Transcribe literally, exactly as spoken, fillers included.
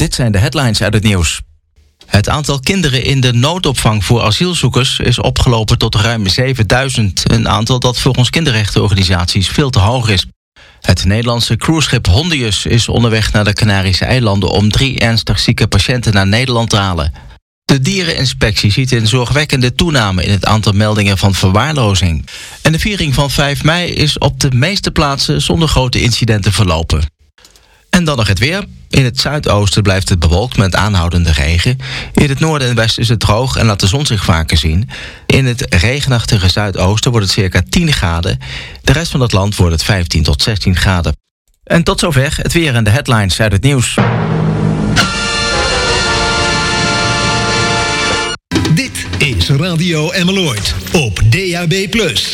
Dit zijn de headlines uit het nieuws. Het aantal kinderen in de noodopvang voor asielzoekers is opgelopen tot ruim zevenduizend. Een aantal dat volgens kinderrechtenorganisaties veel te hoog is. Het Nederlandse cruiseschip Hondius is onderweg naar de Canarische eilanden om drie ernstig zieke patiënten naar Nederland te halen. De diereninspectie ziet een zorgwekkende toename in het aantal meldingen van verwaarlozing. En de viering van vijf mei is op de meeste plaatsen zonder grote incidenten verlopen. En dan nog het weer. In het zuidoosten blijft het bewolkt met aanhoudende regen. In het noorden en westen is het droog en laat de zon zich vaker zien. In het regenachtige zuidoosten wordt het circa tien graden. De rest van het land wordt het vijftien tot zestien graden. En tot zover het weer en de headlines uit het nieuws. Dit is Radio Emmeloord op D A B plus.